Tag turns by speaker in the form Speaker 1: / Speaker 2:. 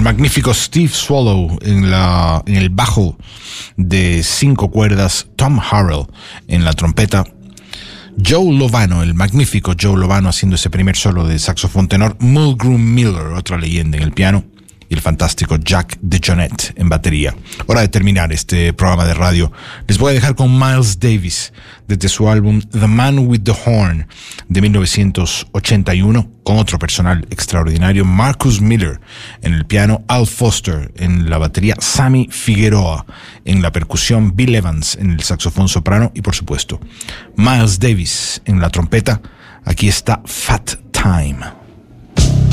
Speaker 1: magnífico Steve Swallow en el bajo de 5 cuerdas, Tom Harrell en la trompeta, Joe Lovano, el magnífico Joe Lovano haciendo ese primer solo de saxofón tenor, Mulgrew Miller, otra leyenda en el piano, y el fantástico Jack DeJohnette en batería. Hora de terminar este programa de radio. Les voy a dejar con Miles Davis desde su álbum The Man with the Horn de 1981, con otro personal extraordinario, Marcus Miller en el piano, Al Foster en la batería, Sammy Figueroa en la percusión, Bill Evans en el saxofón soprano y por supuesto Miles Davis en la trompeta. Aquí está Fat Time.